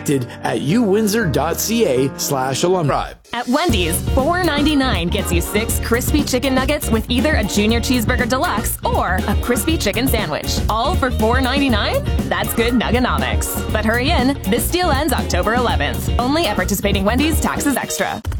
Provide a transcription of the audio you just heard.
connected at uwindsor.ca/alumni. At Wendy's, $4.99 gets you 6 crispy chicken nuggets with either a Junior Cheeseburger Deluxe or a crispy chicken sandwich. All for $4.99? That's good nuggonomics. But hurry in, this deal ends October 11th. Only at participating Wendy's, taxes extra.